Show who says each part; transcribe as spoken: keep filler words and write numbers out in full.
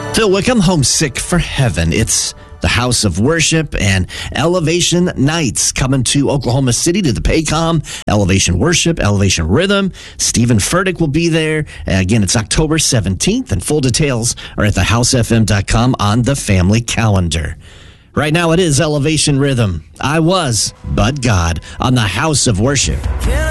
Speaker 1: Phil Wickham, Homesick for Heaven. It's the House of Worship and Elevation Nights coming to Oklahoma City to the Paycom. Elevation Worship, Elevation Rhythm. Stephen Furtick will be there. Again, it's October seventeenth, and full details are at the house f m dot com on the family calendar. Right now it is Elevation Rhythm. I was, but God, on the House of Worship.